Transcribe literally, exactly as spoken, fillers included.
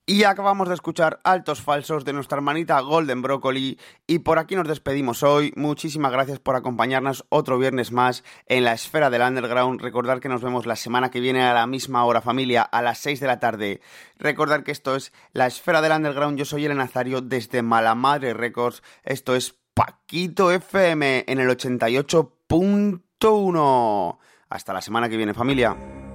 Y acabamos de escuchar Altos Falsos de nuestra hermanita Golden Broccoli y por aquí nos despedimos hoy. Muchísimas gracias por acompañarnos otro viernes más en la esfera del underground. Recordar que nos vemos la semana que viene a la misma hora, familia, a las seis de la tarde. Recordar que esto es la esfera del underground. Yo soy el Nazario desde Malamadre Records. Esto es Paquito F M en el ochenta y ocho punto uno. Hasta la semana que viene, familia.